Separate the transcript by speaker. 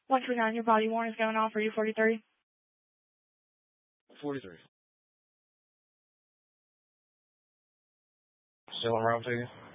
Speaker 1: 129, your body worn is going off for you, 43.
Speaker 2: 43. Still on route to you?